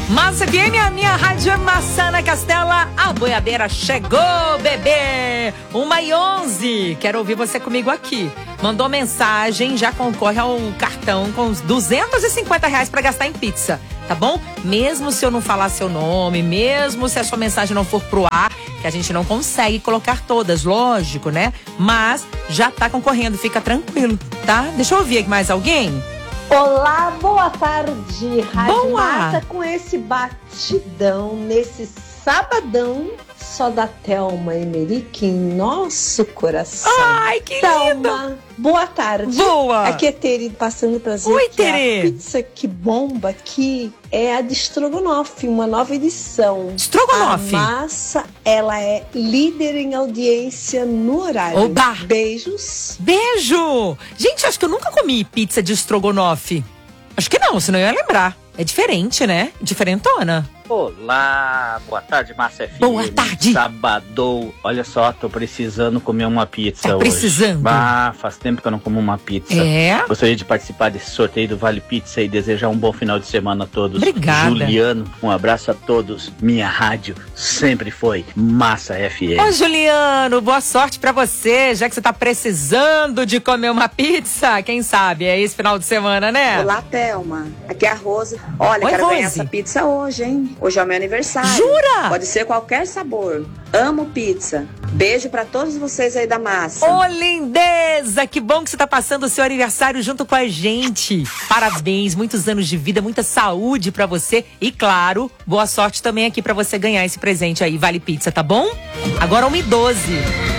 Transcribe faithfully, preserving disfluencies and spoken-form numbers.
Massa F M, a minha rádio é Maçã na Castela. A boiadeira chegou, bebê. Uma e onze. Quero ouvir você comigo aqui. Mandou mensagem, já concorre ao cartão com uns duzentos e cinquenta reais pra gastar em pizza. Tá bom? Mesmo se eu não falar seu nome, mesmo se a sua mensagem não for pro ar, que a gente não consegue colocar todas, lógico, né? Mas já tá concorrendo, fica tranquilo, tá? Deixa eu ouvir aqui mais alguém. Olá, boa tarde, Rádio Boa. Massa, com esse batidão, nesse sabadão, só da Thelma Emerick em nosso coração. Ai, que lindo! Thelma, boa tarde. Boa! Aqui é Tere passando pra dizer Oi, que Tere. a pizza que bomba aqui é a de Strogonoff, uma nova edição. Strogonoff. A massa, ela é líder em audiência no horário. Oba! Beijos. Beijo! Gente, acho que eu nunca comi pizza de estrogonofe. Acho que não, senão eu ia lembrar. É diferente, né? Diferentona. Olá, boa tarde, Massa F M. Boa tarde. Sabadou. Olha só, tô precisando comer uma pizza Tá hoje. precisando? Ah, faz tempo que eu não como uma pizza. É? Gostaria de participar desse sorteio do Vale Pizza e desejar um bom final de semana a todos. Obrigada. Juliano, um abraço a todos. Minha rádio sempre foi Massa F M. Ô, Juliano, boa sorte pra você, já que você tá precisando de comer uma pizza. Quem sabe, é esse final de semana, né? Olá, Thelma. Aqui é a Rose. Olha, Oi, quero Rose. ganhar essa pizza hoje, hein? Hoje é o meu aniversário. Jura? Pode ser qualquer sabor. Amo pizza. Beijo pra todos vocês aí da massa. Ô, lindeza! Que bom que você tá passando o seu aniversário junto com a gente. Parabéns, muitos anos de vida, muita saúde pra você. E, claro, boa sorte também aqui pra você ganhar esse presente aí, Vale Pizza, tá bom? Agora uma e doze.